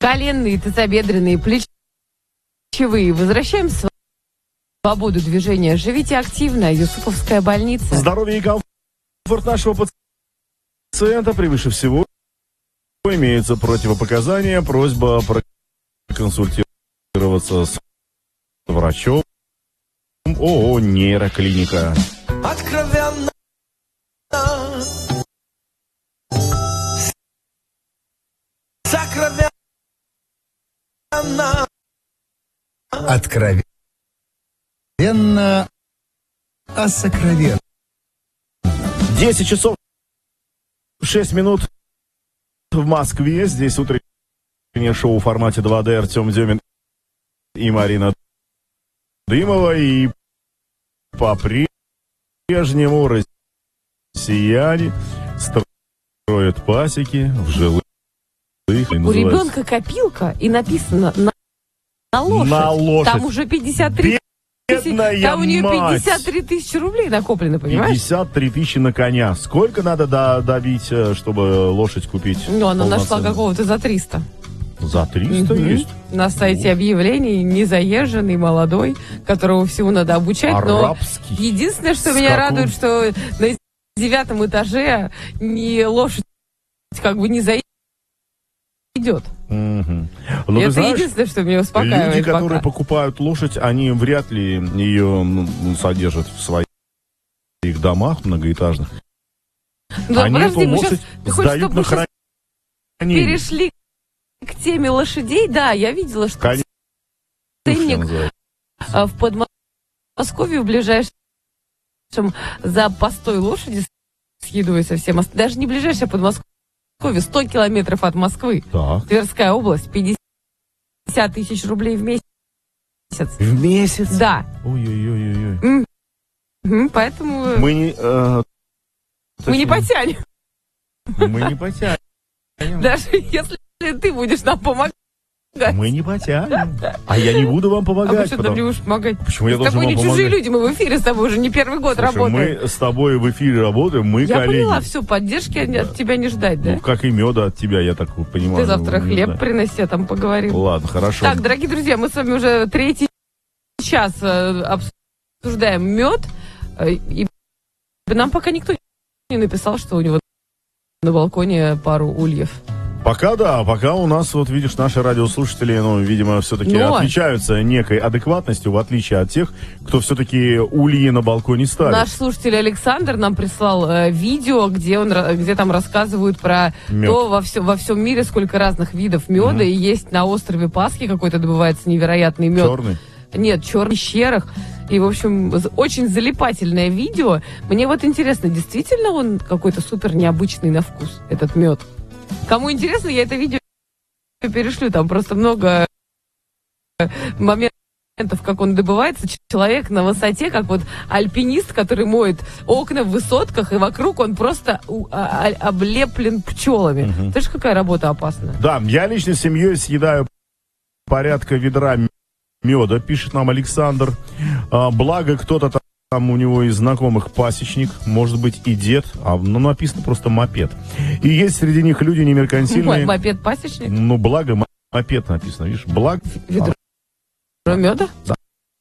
коленные, тазобедренные, плечевые. Возвращаем свободу движения. Живите активно. Юсуповская больница. Здоровье и комфорт нашего пациента превыше всего. Имеются противопоказания. Просьба проконсультироваться с врачом. ООО «Нейроклиника». Откровенно. Сокровенно. Откровенно о сокровенном. 10 часов 6 минут в Москве. Здесь утреннее шоу в формате 2D. Артем Демин и Марина Дымова. И по-прежнему россияне строят пасеки в жилых. У ребенка копилка, и написано на лошадь. На лошадь. Там уже 53 тысячи. Там у нее 53 тысячи рублей накоплено, понимаешь? 53 тысячи на коня. Сколько надо добить, чтобы лошадь купить? Ну, она нашла какого-то за 300. За 300 есть? На сайте объявлений, незаезженный, молодой, которого всего надо обучать. Арабский. Но единственное, что меня радует, что на 9 этаже лошадь как бы не заедет. Но это знаешь, единственное, что меня успокаивает. Люди, которые покупают лошадь, они вряд ли ее содержат в своих домах многоэтажных. Ну, они подожди, эту лошадь сдают на хранение. Перешли к теме лошадей. Да, я видела, что ценник в Подмосковье в ближайшем за постой лошади с едой совсем. Даже не ближайшее Подмосковье. 100 километров от Москвы. Так. Тверская область. 50 тысяч рублей в месяц. В месяц? Да. Ой-ой-ой-ой. Поэтому мы не потянем. Мы не потянем. Даже если ты будешь нам помогать. Мы не потянем. А я не буду вам помогать. А почему ты мне будешь помогать? Почему я должен вам помогать? С тобой не чужие люди, мы в эфире с тобой уже не первый год работаем. Мы с тобой в эфире работаем, мы коллеги. Я поняла, все, поддержки от тебя не ждать, да? Ну, как и меда от тебя, я так понимаю. Ты завтра хлеб приноси, там поговорим. Ладно, хорошо. Так, дорогие друзья, мы с вами уже 3-й час обсуждаем мед. И нам пока никто не написал, что у него на балконе пару ульев. Пока да, пока у нас, вот видишь, наши радиослушатели, видимо, все-таки отличаются некой адекватностью, в отличие от тех, кто все-таки ульи на балконе ставит. Наш слушатель Александр нам прислал видео, где там рассказывают про мед. То во всем мире сколько разных видов меда, и есть на острове Пасхи какой-то добывается невероятный мед. Черный? Нет, черный, в пещерах. И, в общем, очень залипательное видео. Мне вот интересно, действительно он какой-то супер необычный на вкус, этот мед? Кому интересно, я это видео перешлю. Там просто много моментов, как он добывается. Человек на высоте, как вот альпинист, который моет окна в высотках, и вокруг он просто облеплен пчелами. Знаешь, какая работа опасная? Да, я лично с семьей съедаю порядка ведра меда, пишет нам Александр. Благо, кто-то там у него из знакомых пасечник, может быть и дед, написано просто мопед. И есть среди них люди немеркантильные. Мопед-пасечник? Благо мопед написано, видишь? Благо. Ведро меда? Да.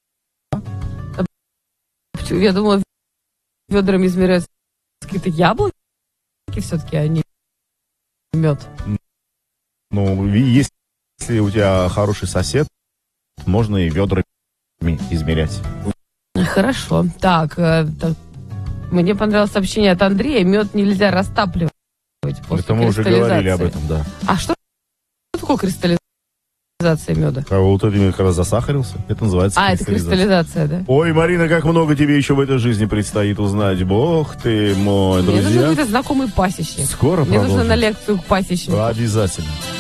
Я думала, ведрами измеряются какие-то яблоки все-таки, а не мед. Если у тебя хороший сосед, можно и ведрами измерять. Хорошо. Так, мне понравилось сообщение от Андрея. Мед нельзя растапливать после Это мы уже говорили об этом, да. А что такое кристаллизация меда? Вот это как раз засахарился. Это называется это кристаллизация, да? Ой, Марина, как много тебе еще в этой жизни предстоит узнать. Бог ты мой, друзья. Мне нужен какой-то знакомый пасечник. Скоро Мне продолжим. нужно на лекцию к пасечнику. Обязательно.